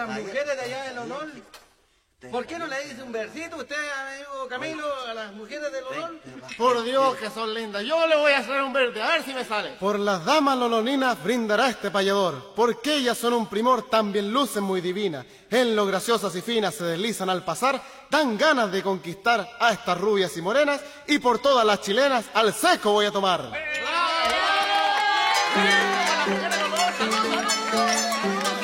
las mujeres de allá del honor. ¿Por qué no le dice un versito usted, amigo Camilo, a las mujeres del honor? Por Dios que son lindas. Yo le voy a hacer un verde, a ver si me sale. Por las damas loloninas brindará este payador, porque ellas son un primor, también lucen muy divinas. En lo graciosas y finas se deslizan al pasar, dan ganas de conquistar a estas rubias y morenas, y por todas las chilenas al seco voy a tomar. ¡Bravo!